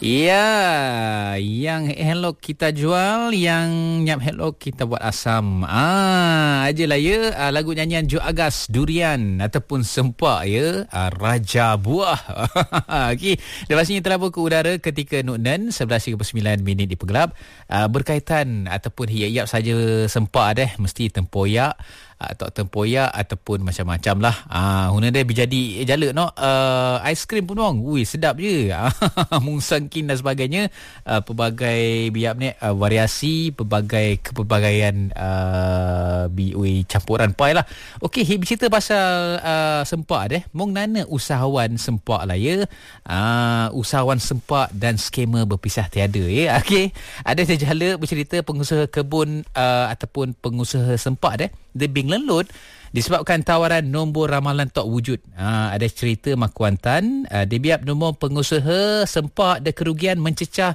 Ya, yang hello kita jual, yang nyap hello kita buat asam. Ajalah ya, lagu nyanyian Jo Agas, Durian ataupun Sempak ya, Raja Buah. Okey, lepas ini telah ke udara ketika Nuknan 11.39 di Pegelap. Berkaitan ataupun hiap-hiap saja sempak deh, mesti tempoyak atau tempoyak ataupun macam-macam lah. Huna dia berjadi jala no. Aiskrim pun orang. Ui, sedap je. Mungsangkin dan sebagainya. Pelbagai biap ni variasi, kepelbagaian campuran pai lah. Okey, bercerita pasal sempak deh. Mong nana usahawan sempak lah ya. Usahawan sempak dan skema berpisah tiada ya. Okey, ada sejala bercerita pengusaha kebun ataupun pengusaha sempak deh. Dia bing lelut disebabkan tawaran nombor ramalan tak wujud. Ada cerita mak Kuantan, dia biap nombor pengusaha sempak ada kerugian mencecah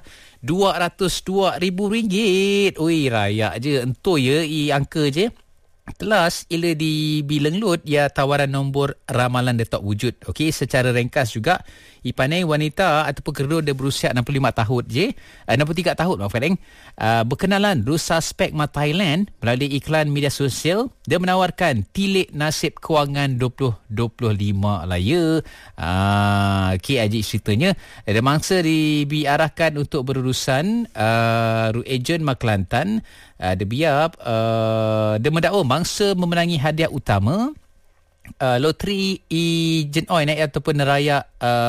RM202,000. Ui, rayak je. Entu ya, angka je. Telas ila di bilang lut ya tawaran nombor ramalan dia tak wujud. Okey, secara ringkas juga ipanai wanita ataupun kedua dia berusia 65 tahun je, 63 tahun maafkan berkenalan suspek Thailand melalui iklan media sosial. Dia menawarkan tilik nasib kewangan 2025 lah ya. Okey, ajik ceritanya ada mangsa diarahkan untuk berurusan ejen Mak Kelantan. Dia biap dia mendakwa mangsa memenangi hadiah utama loteri Ejen Oi naik ataupun raya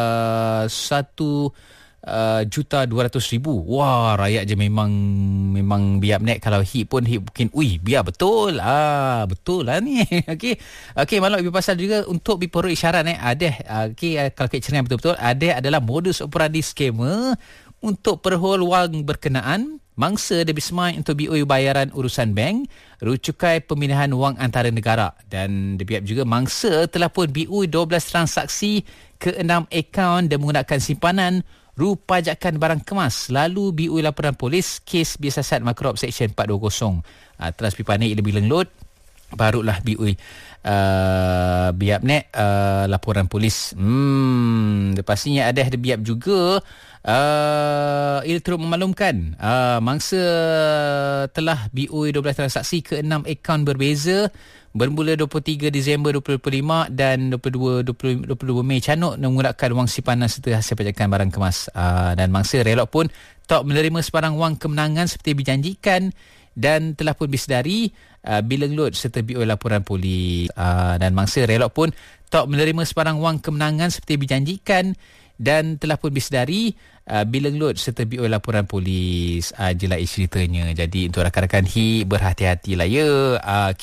1,200,000. Wah, rakyat je memang biap naik. Kalau hit mungkin biar betul. Betul lah ni. Okey, malam lebih pasal juga untuk biporok isyarat ada. Kalau kek cerita betul-betul ada adalah modus operandi skema untuk perhol wang berkenaan. Mangsa debit smart untuk BOI bayaran urusan bank, rucukai pemindahan wang antara negara. Dan debiap juga mangsa telah pun BOI 12 transaksi ke 6 akaun dan menggunakan simpanan rupajakan barang kemas. Lalu BOI laporan polis kes biasasat Makrop Seksyen 420. Teras pipanik lebih lenglot, barulah BOI biap nek laporan polis. Pastinya ada biap juga. Ia turut memaklumkan mangsa telah BOI 12 transaksi ke 6 akaun berbeza bermula 23 Disember 2025 dan 22 Mei canuk menggunakan wang simpanan serta hasil pajakan barang kemas. Dan mangsa relok pun tak menerima sebarang wang kemenangan seperti dijanjikan dan telah pun disedari bilang lot serta BOI laporan polis. Dan mangsa relok pun tak menerima sebarang wang kemenangan seperti dijanjikan dan telah pun disedari bilang lot serta BOI laporan polis. Jelas ceritanya. Jadi untuk rakan-rakan berhati-hatilah ya.